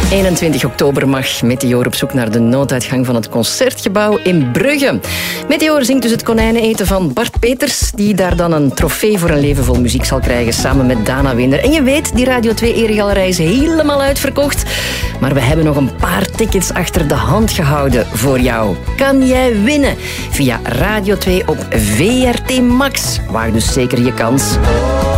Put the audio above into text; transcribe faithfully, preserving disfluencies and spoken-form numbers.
eenentwintig oktober mag Meteor op zoek naar de nooduitgang van het Concertgebouw in Brugge. Meteor zingt dus het konijneneten van Bart Peters, die daar dan een trofee voor een leven vol muziek zal krijgen, samen met Dana Winder. En je weet, die Radio twee Eregalerij is helemaal uitverkocht. Maar we hebben nog een paar tickets achter de hand gehouden voor jou. Kan jij winnen via Radio twee op V R T Max? Waag dus zeker je kans.